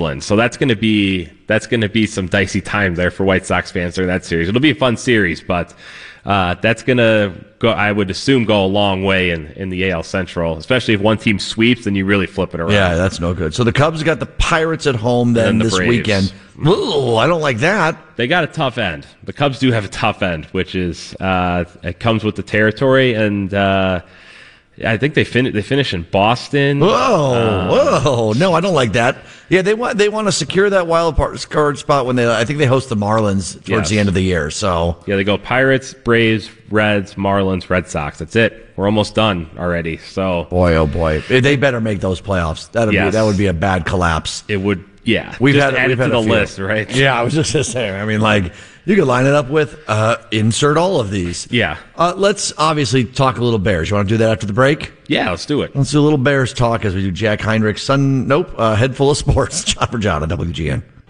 Cleveland. So that's going to be some dicey time there for White Sox fans during that series. It'll be a fun series, but that's going to go, I would assume, go a long way in the AL Central, especially if one team sweeps, then you really flip it around. Yeah, that's no good. So the Cubs got the Pirates at home then the this Braves. weekend. Ooh, I don't like that. They got a tough end. The Cubs do have a tough end, which is it comes with the territory, and I think they finish in Boston. Whoa! No, I don't like that. Yeah, they want to secure that wild card spot when I think they host the Marlins towards the end of the year. So yeah, they go Pirates, Braves, Reds, Marlins, Red Sox. That's it. We're almost done already. So boy, oh boy, they better make those playoffs. That would be a bad collapse. It would. Yeah, we've just had it to the list, right? Yeah, I was just gonna say. I mean, like you could line it up with insert all of these. Yeah. Let's obviously talk a little Bears. You want to do that after the break? Yeah, let's do it. Let's do a little Bears talk as we do Jack Heinrich's Head Full of Sports. John for John on WGN.